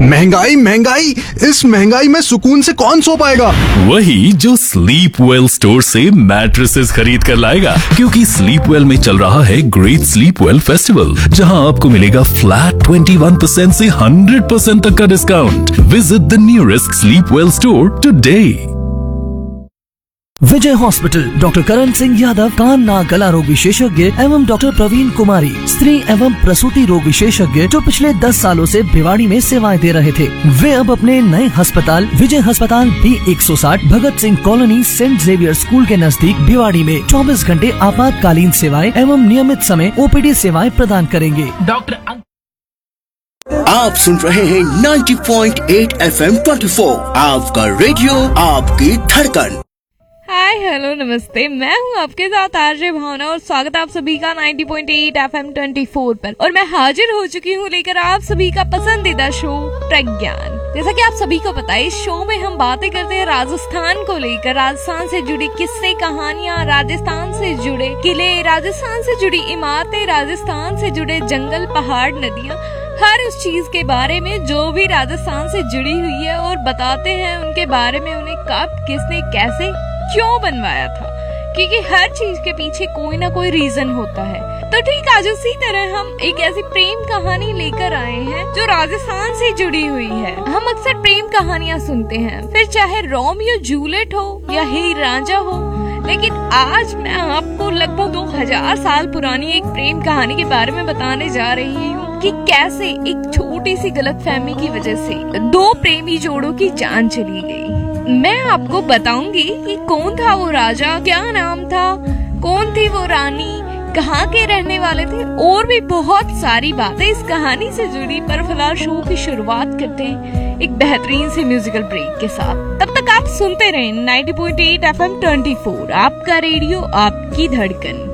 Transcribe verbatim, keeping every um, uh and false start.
महंगाई महंगाई, इस महंगाई में सुकून से कौन सो पाएगा? वही जो स्लीप वेल स्टोर से मैट्रेसेस खरीद कर लाएगा, क्योंकि स्लीप वेल में चल रहा है ग्रेट स्लीप वेल फेस्टिवल, जहां आपको मिलेगा फ्लैट इक्कीस परसेंट से हंड्रेड परसेंट तक का discount. Visit the nearest sleep well store today. Vijay hospital, doctor Karan Singh Yadav, कान नाक गला रोग विशेषज्ञ एवं डॉक्टर प्रवीण कुमारी, स्त्री एवं प्रसूति रोग विशेषज्ञ, जो पिछले दस सालों से भिवाड़ी में सेवाएं दे रहे थे, वे अब अपने नए अस्पताल विजय अस्पताल बी एक सौ साठ Bhagat Singh colony Saint Xavier school के नजदीक भिवाड़ी में चौबीस घंटे आपातकालीन सेवाएं एवं नियमित समय ओपीडी सेवाएं प्रदान करेंगे। डॉक्टर आप सुन रहे हैं नब्बे पॉइंट आठ एफ एम चौबीस, आपका रेडियो, आपकी धड़कन। हाय हेलो नमस्ते, मैं हूँ आपके साथ आरजे भावना और स्वागत है आप सभी का नब्बे पॉइंट आठ एफ एम चौबीस पर। और मैं हाजिर हो चुकी हूँ लेकर आप सभी का पसंदीदा शो प्रज्ञान। जैसा कि आप सभी को पता है, इस शो में हम बातें करते हैं राजस्थान को लेकर, राजस्थान से जुड़ी किस्से कहानियाँ, राजस्थान से जुड़े किले, राजस्थान से जुड़ी इमारतें, राजस्थान से जुड़े जंगल, पहाड़, नदियाँ, हर उस चीज के बारे में जो भी राजस्थान से जुड़ी हुई है, और बताते हैं उनके बारे में, उन्हें कब, किसने, कैसे, क्यों बनवाया था, क्योंकि हर चीज के पीछे कोई ना कोई रीजन होता है। तो ठीक आज उसी तरह हम एक ऐसी प्रेम कहानी लेकर आए हैं जो राजस्थान से जुड़ी हुई है। हम अक्सर प्रेम कहानियां सुनते हैं, फिर चाहे रोमियो जूलियट हो या हीर रांझा हो, लेकिन आज मैं आपको लगभग दो हजार साल पुरानी एक प्रेम कहानी के बारे में बताने जा रही हूँ कि कैसे एक छोटी सी गलतफहमी की वजह से दो प्रेमी जोड़ों की जान चली गई। मैं आपको बताऊंगी कि कौन था वो राजा, क्या नाम था, कौन थी वो रानी, कहाँ के रहने वाले थे, और भी बहुत सारी बातें इस कहानी से जुड़ी। पर फिलहाल शो की शुरुआत करते हैं एक बेहतरीन से म्यूजिकल ब्रेक के साथ। तब तक आप सुनते रहें नब्बे पॉइंट आठ एफ एम चौबीस, आपका रेडियो, आपकी धड़कन।